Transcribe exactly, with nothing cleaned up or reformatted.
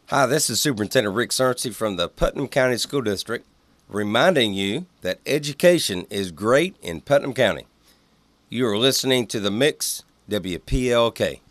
Hi, this is Superintendent Rick Cerncy from the Putnam County School District, reminding you that education is great in Putnam County. You are listening to The Mix, W P L K.